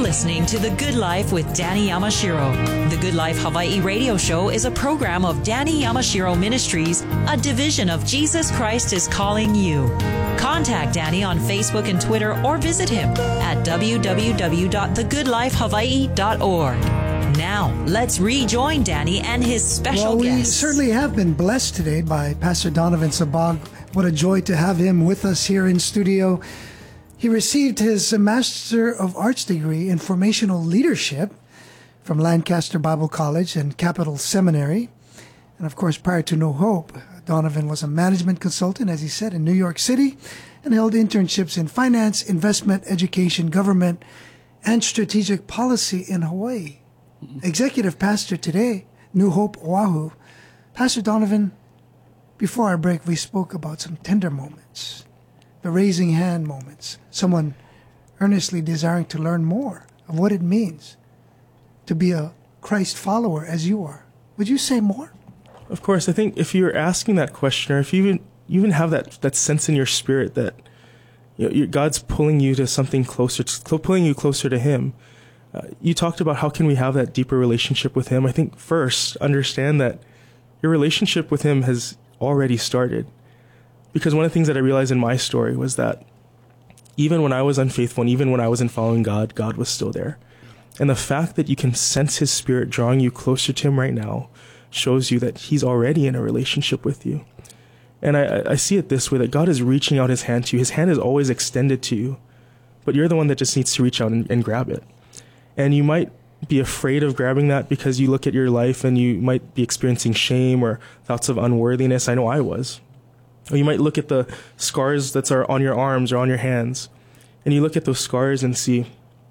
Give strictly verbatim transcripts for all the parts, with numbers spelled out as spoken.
listening to The Good Life with Danny Yamashiro. The Good Life Hawaii radio show is a program of Danny Yamashiro Ministries, a division of Jesus Christ is Calling You. Contact Danny on Facebook and Twitter or visit him at w w w dot the good life hawaii dot org. Now, let's rejoin Danny and his special well, guest. We certainly have been blessed today by Pastor Donovan Sabag. What a joy to have him with us here in studio. He received his Master of Arts degree in Formational Leadership from Lancaster Bible College and Capital Seminary. And of course, prior to New Hope, Donovan was a management consultant, as he said, in New York City and held internships in finance, investment, education, government, and strategic policy in Hawaii. Executive pastor today, New Hope, Oahu. Pastor Donovan, before our break, we spoke about some tender moments, the raising hand moments, someone earnestly desiring to learn more of what it means to be a Christ follower as you are. Would you say more? Of course. I think if you're asking that question, or if you even, you even have that, that sense in your spirit that you know, God's pulling you to something closer, to, pulling you closer to Him, Uh, you talked about how can we have that deeper relationship with Him. I think first, understand that your relationship with Him has already started. Because one of the things that I realized in my story was that even when I was unfaithful and even when I wasn't following God, God was still there. And the fact that you can sense His Spirit drawing you closer to Him right now shows you that He's already in a relationship with you. And I, I see it this way, that God is reaching out His hand to you. His hand is always extended to you, but you're the one that just needs to reach out and, and grab it. And you might be afraid of grabbing that because you look at your life and you might be experiencing shame or thoughts of unworthiness. I know I was. Or you might look at the scars that are on your arms or on your hands, and you look at those scars and see,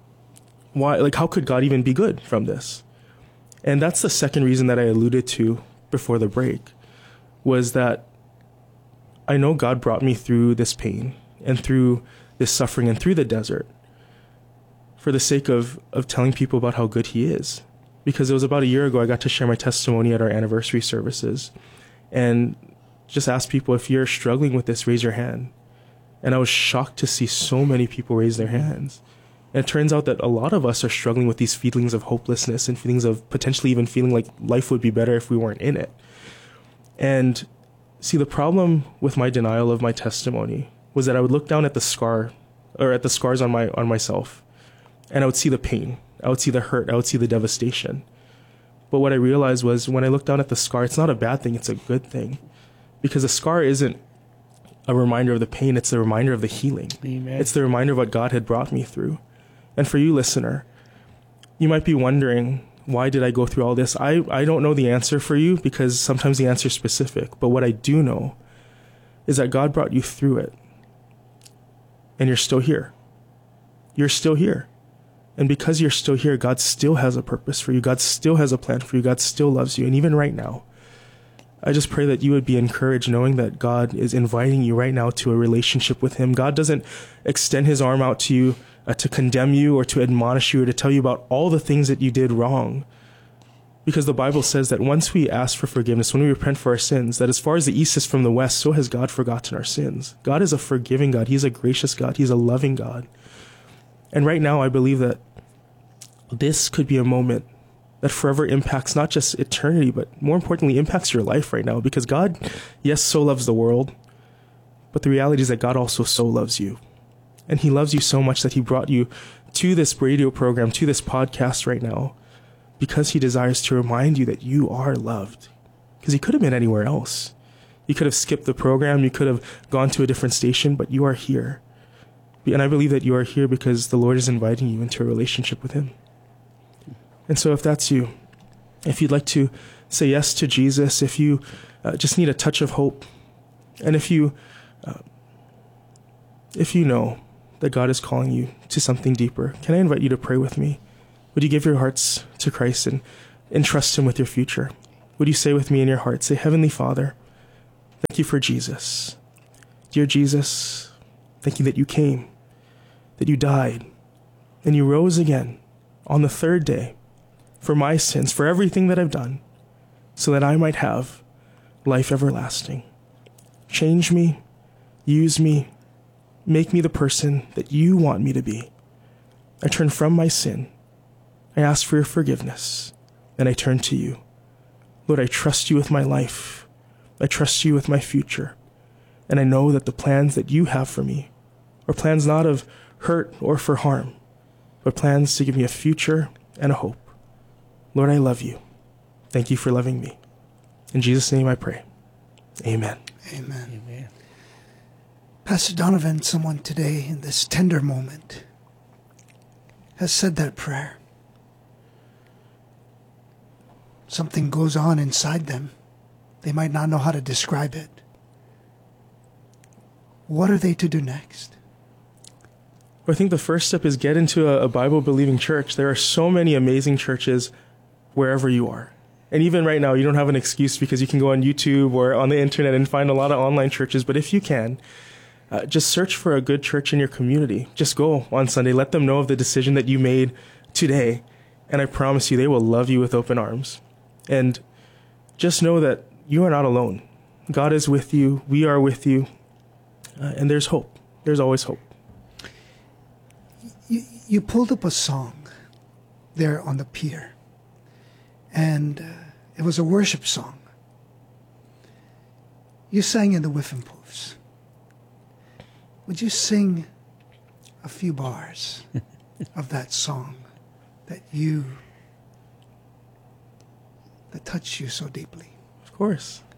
why, like, how could God even be good from this? And that's the second reason that I alluded to before the break, was that I know God brought me through this pain and through this suffering and through the desert for the sake of, of telling people about how good He is. Because it was about a year ago I got to share my testimony at our anniversary services and just ask people, if you're struggling with this, raise your hand. And I was shocked to see so many people raise their hands. And it turns out that a lot of us are struggling with these feelings of hopelessness and feelings of potentially even feeling like life would be better if we weren't in it. And see, the problem with my denial of my testimony was that I would look down at the scar, or at the scars on my on myself, and I would see the pain, I would see the hurt, I would see the devastation. But what I realized was, when I look down at the scar, it's not a bad thing, it's a good thing. Because the scar isn't a reminder of the pain, it's a reminder of the healing. Amen. It's the reminder of what God had brought me through. And for you, listener, you might be wondering, why did I go through all this? I, I don't know the answer for you, because sometimes the answer is specific. But what I do know is that God brought you through it. And you're still here. You're still here. And because you're still here, God still has a purpose for you. God still has a plan for you. God still loves you. And even right now, I just pray that you would be encouraged knowing that God is inviting you right now to a relationship with Him. God doesn't extend His arm out to you uh, to condemn you or to admonish you or to tell you about all the things that you did wrong. Because the Bible says that once we ask for forgiveness, when we repent for our sins, that as far as the east is from the west, so has God forgotten our sins. God is a forgiving God. He's a gracious God. He's a loving God. And right now, I believe that this could be a moment that forever impacts not just eternity, but more importantly, impacts your life right now. Because God, yes, so loves the world, but the reality is that God also so loves you. And He loves you so much that He brought you to this radio program, to this podcast right now, because He desires to remind you that you are loved. Because He could have been anywhere else. You could have skipped the program, you could have gone to a different station, but you are here. And I believe that you are here because the Lord is inviting you into a relationship with Him. And so if that's you, if you'd like to say yes to Jesus, if you uh, just need a touch of hope, and if you uh, if you know that God is calling you to something deeper, can I invite you to pray with me? Would you give your hearts to Christ and entrust Him with your future? Would you say with me in your heart, say, Heavenly Father, thank you for Jesus. Dear Jesus, thank you that you came, that you died, and you rose again on the third day for my sins, for everything that I've done, so that I might have life everlasting. Change me, use me, make me the person that you want me to be. I turn from my sin. I ask for your forgiveness, and I turn to you. Lord, I trust you with my life. I trust you with my future. And I know that the plans that you have for me are plans not of hurt or for harm, but plans to give me a future and a hope. Lord, I love you. Thank you for loving me. In Jesus' name I pray. Amen. Amen. Amen. Pastor Donovan, someone today in this tender moment has said that prayer. Something goes on inside them. They might not know how to describe it. What are they to do next? I think the first step is get into a, a Bible-believing church. There are so many amazing churches wherever you are. And even right now, you don't have an excuse because you can go on YouTube or on the internet and find a lot of online churches. But if you can, uh, just search for a good church in your community. Just go on Sunday. Let them know of the decision that you made today. And I promise you, they will love you with open arms. And just know that you are not alone. God is with you. We are with you. Uh, and there's hope. There's always hope. You, you pulled up a song there on the pier. And uh, it was a worship song. You sang in the Whiffenpoofs. Would you sing a few bars of that song that you, that touched you so deeply? Of course.